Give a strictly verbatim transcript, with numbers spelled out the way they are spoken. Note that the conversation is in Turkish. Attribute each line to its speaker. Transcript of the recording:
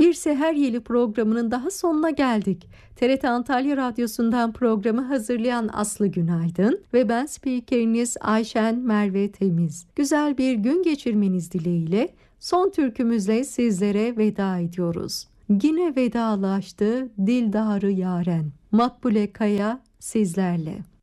Speaker 1: Bir Seher Yeli programının daha sonuna geldik. T R T Antalya Radyosu'ndan programı hazırlayan Aslı Günaydın ve ben spikeriniz Ayşen Merve Temiz. Güzel bir gün geçirmeniz dileğiyle son türkümüzle sizlere veda ediyoruz. Yine vedalaştı Dildarı Yaren. Makbule Kaya sizlerle.